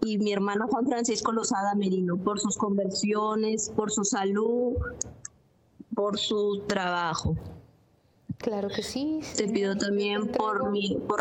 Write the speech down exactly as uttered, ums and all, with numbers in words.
y mi hermano Juan Francisco Lozada Merino, por sus conversiones, por su salud, por su trabajo. Claro que sí. Te pido también por mi, por